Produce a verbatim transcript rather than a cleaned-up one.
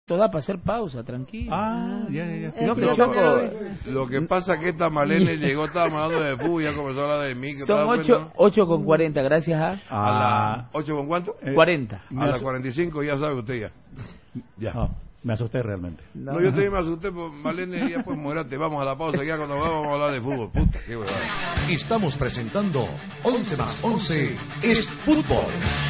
da para hacer pausa, tranquilo. Ah, ya, ya, ya. Si no, Es que que Choco... Lo que pasa es que esta Malene llegó, estábamos hablando de fútbol, ya comenzó a hablar de mí. Que Son estaba ocho, bueno. ocho con cuarenta, gracias a... A la ocho con cuánto? Eh, cuarenta. A las cuarenta y cinco, ya sabe usted ya. Ya. No, me asusté realmente. No, no yo también me asusté, pues Malene, ya pues muérate, vamos a la pausa, ya cuando vamos a hablar de fútbol. Puta, qué huevada. Estamos presentando once más once es fútbol.